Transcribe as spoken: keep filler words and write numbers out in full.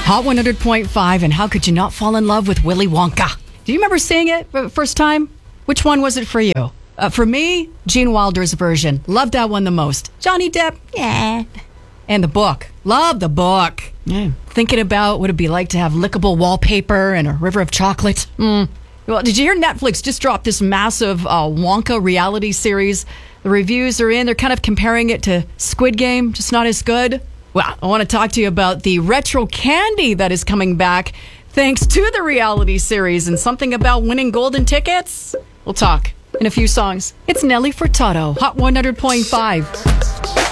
Hot one hundred point five, and how could you not fall in love with Willy Wonka? Do you remember seeing it for the first time? Which one was it for you? Uh, for me, Gene Wilder's version. Loved that one the most. Johnny Depp, yeah. And the book. Love the book. Yeah. Thinking about what it'd be like to have lickable wallpaper and a river of chocolate. Mm. Well, did you hear Netflix just dropped this massive uh, Wonka reality series? The reviews are in. They're kind of comparing it to Squid Game, just not as good. Well, I want to talk to you about the retro candy that is coming back thanks to the reality series and something about winning golden tickets. We'll talk in a few songs. It's Nelly Furtado, Hot one hundred point five.